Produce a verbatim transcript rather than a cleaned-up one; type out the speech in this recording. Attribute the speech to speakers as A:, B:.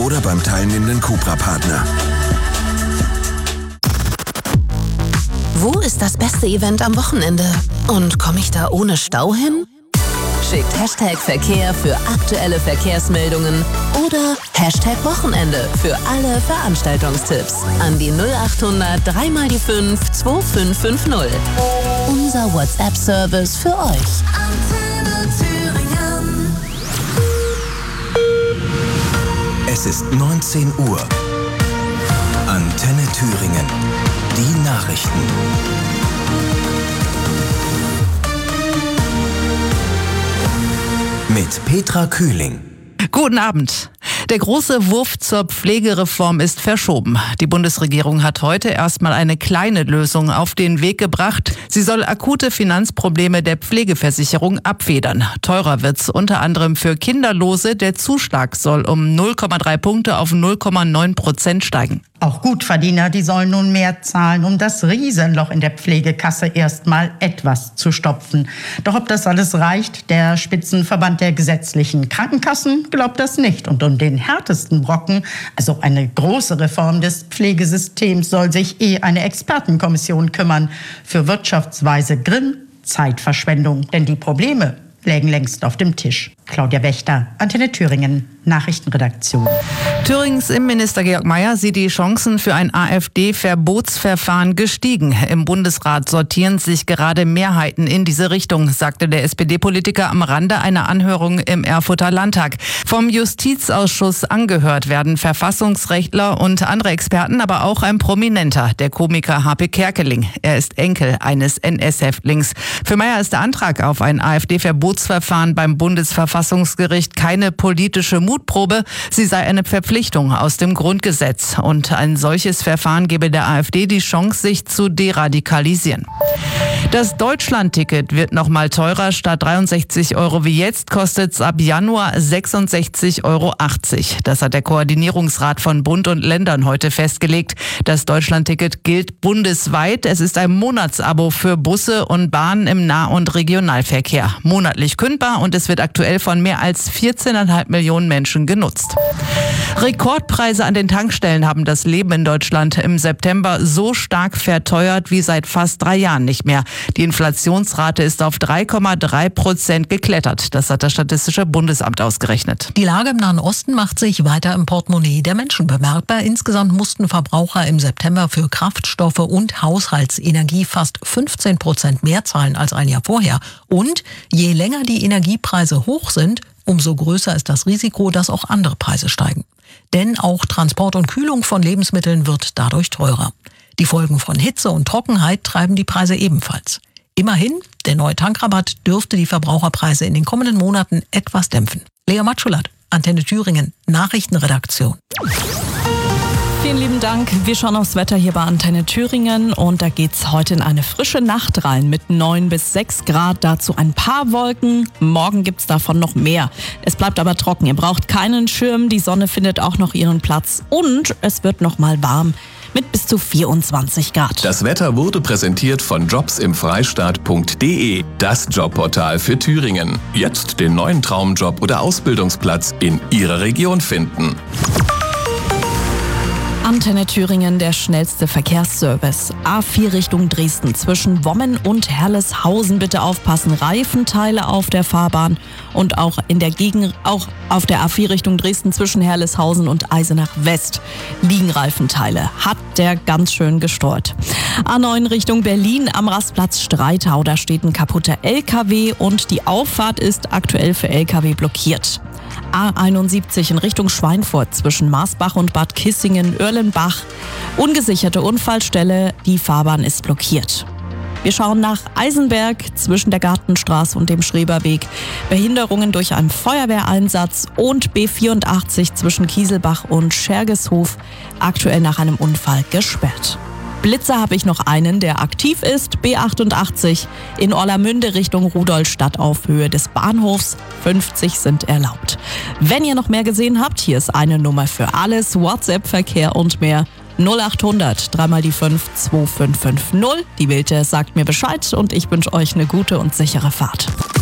A: oder beim teilnehmenden Cupra-Partner.
B: Wo ist das beste Event am Wochenende? Und komme ich da ohne Stau hin? Schickt Hashtag Verkehr für aktuelle Verkehrsmeldungen oder Hashtag Wochenende für alle Veranstaltungstipps an die null achthundert drei mal die fünf zwei fünf fünf null. Unser WhatsApp-Service für euch.
C: Antenne Thüringen.
A: Es ist neunzehn Uhr. Antenne Thüringen. Die Nachrichten. Mit Petra Kühling.
D: Guten Abend. Der große Wurf zur Pflegereform ist verschoben. Die Bundesregierung hat heute erstmal eine kleine Lösung auf den Weg gebracht. Sie soll akute Finanzprobleme der Pflegeversicherung abfedern. Teurer wird's unter anderem für Kinderlose. Der Zuschlag soll um null Komma drei Punkte auf null Komma neun Prozent steigen.
E: Auch Gutverdiener, die sollen nun mehr zahlen, um das Riesenloch in der Pflegekasse erstmal etwas zu stopfen. Doch ob das alles reicht, der Spitzenverband der gesetzlichen Krankenkassen glaubt das nicht. Und um den härtesten Brocken, also eine große Reform des Pflegesystems, soll sich eh eine Expertenkommission kümmern. Für Wirtschaftsweise Grimm Zeitverschwendung, denn die Probleme lägen längst auf dem Tisch. Claudia Wächter, Antenne Thüringen, Nachrichtenredaktion.
D: Thürings Innenminister Georg Mayer sieht die Chancen für ein AfD-Verbotsverfahren gestiegen. Im Bundesrat sortieren sich gerade Mehrheiten in diese Richtung, sagte der S P D-Politiker am Rande einer Anhörung im Erfurter Landtag. Vom Justizausschuss angehört werden Verfassungsrechtler und andere Experten, aber auch ein Prominenter, der Komiker Harpe Kerkeling. Er ist Enkel eines N S-Häftlings. Für Mayer ist der Antrag auf ein AfD-Verbotsverfahren beim Bundesverfassungsgericht keine politische Mutprobe. Sie sei eine Verpflichtung aus dem Grundgesetz. Und ein solches Verfahren gebe der AfD die Chance, sich zu deradikalisieren. Das Deutschland-Ticket wird noch mal teurer. Statt dreiundsechzig Euro wie jetzt kostet es ab Januar sechsundsechzig Euro achtzig. Das hat der Koordinierungsrat von Bund und Ländern heute festgelegt. Das Deutschland-Ticket gilt bundesweit. Es ist ein Monatsabo für Busse und Bahnen im Nah- und Regionalverkehr. Monatlich kündbar und es wird aktuell von mehr als vierzehn Komma fünf Millionen Menschen genutzt. Rekordpreise an den Tankstellen haben das Leben in Deutschland im September so stark verteuert wie seit fast drei Jahren nicht mehr. Die Inflationsrate ist auf drei Komma drei Prozent geklettert. Das hat das Statistische Bundesamt ausgerechnet.
F: Die Lage im Nahen Osten macht sich weiter im Portemonnaie der Menschen bemerkbar. Insgesamt mussten Verbraucher im September für Kraftstoffe und Haushaltsenergie fast fünfzehn Prozent mehr zahlen als ein Jahr vorher. Und je länger die Energiepreise hoch sind, umso größer ist das Risiko, dass auch andere Preise steigen. Denn auch Transport und Kühlung von Lebensmitteln wird dadurch teurer. Die Folgen von Hitze und Trockenheit treiben die Preise ebenfalls. Immerhin, der neue Tankrabatt dürfte die Verbraucherpreise in den kommenden Monaten etwas dämpfen. Lea Matschulat, Antenne Thüringen, Nachrichtenredaktion.
G: Vielen lieben Dank. Wir schauen aufs Wetter hier bei Antenne Thüringen und da geht's heute in eine frische Nacht rein mit neun bis sechs Grad. Dazu ein paar Wolken. Morgen gibt's davon noch mehr. Es bleibt aber trocken. Ihr braucht keinen Schirm. Die Sonne findet auch noch ihren Platz und es wird noch mal warm mit bis zu vierundzwanzig Grad.
H: Das Wetter wurde präsentiert von jobs im freistaat punkt de, das Jobportal für Thüringen. Jetzt den neuen Traumjob oder Ausbildungsplatz in Ihrer Region finden.
G: Antenne Thüringen, der schnellste Verkehrsservice. A vier Richtung Dresden zwischen Wommen und Herleshausen. Bitte aufpassen, Reifenteile auf der Fahrbahn und auch in der Gegend, auch auf der A vier Richtung Dresden zwischen Herleshausen und Eisenach West liegen Reifenteile. Hat der ganz schön gestört. A neun Richtung Berlin am Rastplatz Streitau. Da steht ein kaputter L K W und die Auffahrt ist aktuell für L K W blockiert. A einundsiebzig in Richtung Schweinfurt zwischen Marsbach und Bad Kissingen-Oerlenbach. Ungesicherte Unfallstelle, die Fahrbahn ist blockiert. Wir schauen nach Eisenberg zwischen der Gartenstraße und dem Schreberweg. Behinderungen durch einen Feuerwehreinsatz und B vierundachtzig zwischen Kieselbach und Schergeshof aktuell nach einem Unfall gesperrt. Blitzer habe ich noch einen, der aktiv ist. B achtundachtzig in Orlamünde Richtung Rudolstadt auf Höhe des Bahnhofs. fünfzig sind erlaubt. Wenn ihr noch mehr gesehen habt, hier ist eine Nummer für alles. WhatsApp-Verkehr und mehr. null achthundert drei mal die fünf zwei fünf fünf null. Die Bild sagt mir Bescheid und ich wünsche euch eine gute und sichere Fahrt.